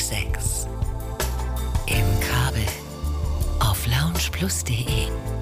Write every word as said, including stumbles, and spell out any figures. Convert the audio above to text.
sechs. Im Kabel auf lounge plus punkt de.